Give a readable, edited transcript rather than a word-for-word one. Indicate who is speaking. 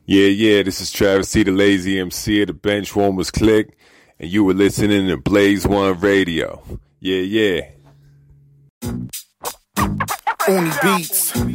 Speaker 1: Yeah, this is Travis C, the Lazy MC of the Benchwarmers Click, and you were listening to Blaze One Radio. Yeah.
Speaker 2: Only beats.